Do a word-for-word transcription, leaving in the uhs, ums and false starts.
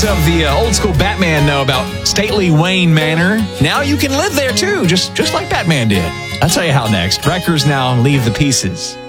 residents of the uh, old school Batman know about stately Wayne Manor. Now you can live there too, just, just like Batman did. I'll tell you how next. Wreckers now leave the pieces.